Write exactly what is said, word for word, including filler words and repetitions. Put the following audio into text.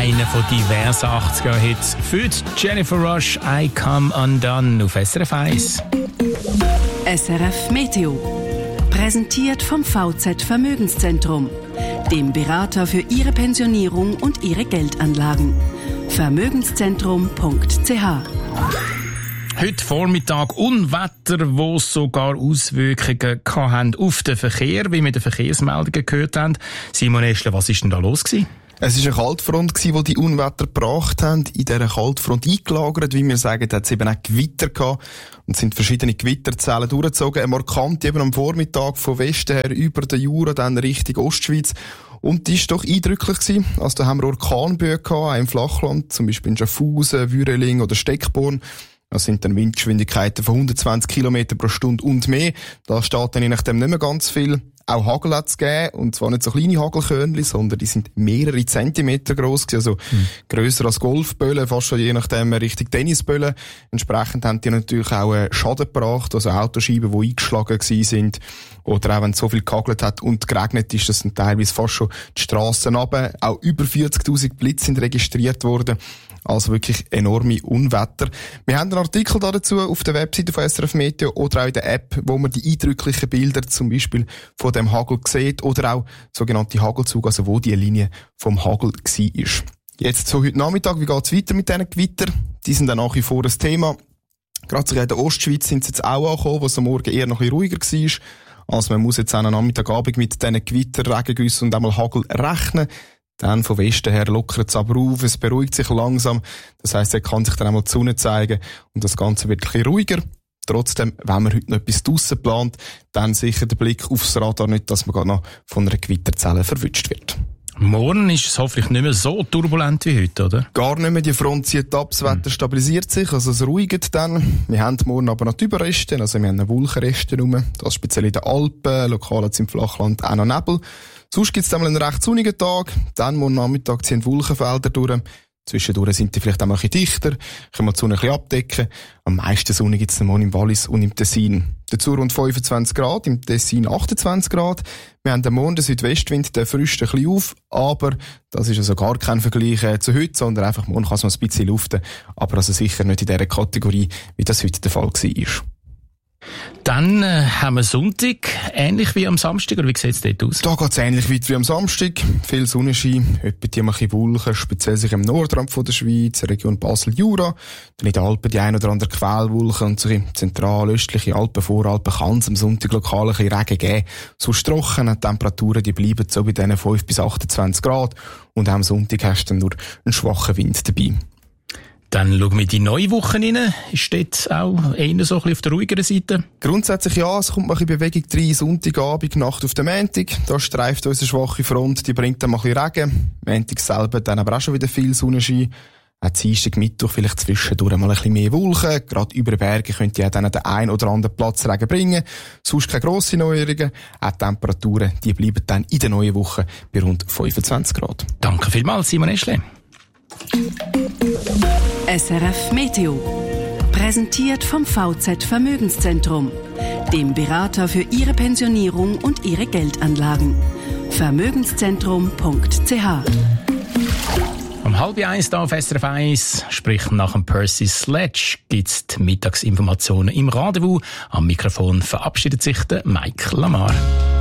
Einer von diversen achtziger-Hits für Jennifer Rush, I Come Undone auf S R F eins. S R F Meteo. Präsentiert vom V Z Vermögenszentrum, dem Berater für Ihre Pensionierung und Ihre Geldanlagen. Vermögenszentrum punkt c h. Heute Vormittag Unwetter, wo sogar Auswirkungen hatten auf den Verkehr, wie wir in den Verkehrsmeldungen gehört haben. Simon Eschle, was war denn da los gewesen? Es war eine Kaltfront, die die Unwetter gebracht haben. In dieser Kaltfront eingelagert, wie wir sagen, hat es eben auch Gewitter gehabt. Und es sind verschiedene Gewitterzellen durchgezogen. Eine markante eben am Vormittag von Westen her über den Jura, dann Richtung Ostschweiz. Und die war doch eindrücklich gewesen. Also da haben wir Orkanböen gehabt, auch im Flachland, zum Beispiel in Schaffhausen, Würeling oder Steckborn. Das sind dann Windgeschwindigkeiten von hundertzwanzig Kilometer pro Stunde und mehr. Da steht dann je nachdem nicht mehr ganz viel. Auch Hagel hat es gegeben, und zwar nicht so kleine Hagelkörnchen, sondern die sind mehrere Zentimeter gross gewesen, also mhm. grösser als Golfböllen, fast schon je nachdem Richtung Tennisböllen. Entsprechend haben die natürlich auch Schaden gebracht, also Autoscheiben, die eingeschlagen gewesen sind, oder auch wenn es so viel gehagelt hat und geregnet ist, dass dann teilweise fast schon die Strassen runter, auch über vierzigtausend Blitze sind registriert worden. Also wirklich enorme Unwetter. Wir haben einen Artikel dazu auf der Webseite von S R F Meteo oder auch in der App, wo man die eindrücklichen Bilder zum Beispiel von dem Hagel sieht oder auch sogenannte Hagelzug, also wo die Linie vom Hagel war. Jetzt so heute Nachmittag, wie geht es weiter mit diesen Gewitter? Die sind dann nach wie vor das Thema. Gerade sogar in der Ostschweiz sind sie jetzt auch angekommen, wo es am Morgen eher noch ein bisschen ruhiger war. Also man muss jetzt auch am Nachmittagabend mit diesen Gewitter, Regengüssen und einmal Hagel rechnen. Dann von Westen her lockert es aber auf, es beruhigt sich langsam. Das heisst, er kann sich dann einmal die Sonne zeigen und das Ganze wird ein bisschen ruhiger. Trotzdem, wenn man heute noch etwas draussen plant, dann sicher der Blick aufs Radar, nicht, dass man gerade noch von einer Gewitterzelle verwünscht wird. Morgen ist es hoffentlich nicht mehr so turbulent wie heute, oder? Gar nicht mehr. Die Front zieht ab, das Wetter stabilisiert sich, also es ruhigt dann. Wir haben morgen aber noch die Überreste, also wir haben Wolkenreste rum. Das speziell in den Alpen, lokal im Flachland auch noch Nebel. Sonst gibt es einmal einen recht sonnigen Tag, dann morgen Nachmittag ziehen Wolkenfelder durch. Zwischendurch sind die vielleicht auch mal ein bisschen dichter, können wir die Sonne ein bisschen abdecken. Am meisten Sonne gibt es morgen im Wallis und im Tessin. Dazu rund fünfundzwanzig Grad, im Tessin achtundzwanzig Grad. Wir haben den Morgen, den Südwestwind, der frischt ein bisschen auf, aber das ist also gar kein Vergleich äh, zu heute, sondern einfach morgen kann es noch ein bisschen luften, aber also sicher nicht in dieser Kategorie, wie das heute der Fall war. Dann äh, haben wir Sonntag, ähnlich wie am Samstag, oder wie sieht es dort aus? Da geht es ähnlich weit wie am Samstag. Viel Sonnenschein, etwa die ein bisschen Wolken, speziell sich im Nordrand von der Schweiz, Region Basel-Jura. Dann in den Alpen die ein oder andere Quellwolken und so in zentral-östliche Alpen, Voralpen kann es am Sonntag lokal ein bisschen Regen geben. Sonst trocken, die Temperaturen die bleiben so bei diesen fünf bis achtundzwanzig Grad. Und auch am Sonntag hast du dann nur einen schwachen Wind dabei. Dann schauen wir in die neue Woche rein. Ist dort auch eher so ein bisschen auf der ruhigeren Seite? Grundsätzlich ja, es kommt mal ein bisschen Bewegung rein. Sonntagabend, Nacht auf den Montag. Da streift unsere schwache Front, die bringt dann mal ein bisschen Regen. Montag selber dann aber auch schon wieder viel Sonnenschein. Auch Dienstag, Mittwoch vielleicht zwischendurch mal ein bisschen mehr Wolken. Gerade über den Bergen könnt ihr dann den einen oder anderen Platz Regen bringen. Sonst keine grossen Neuerungen. Auch die Temperaturen, die bleiben dann in der neuen Woche bei rund fünfundzwanzig Grad. Danke vielmals, Simon Eschle. S R F Meteo. Präsentiert vom V Z Vermögenszentrum, dem Berater für Ihre Pensionierung und Ihre Geldanlagen. Vermögenszentrum punkt c h. Um halb eins da auf S R F eins, sprich nach dem Percy Sledge, gibt es die Mittagsinformationen im Rendezvous. Am Mikrofon verabschiedet sich der Mike Lamar.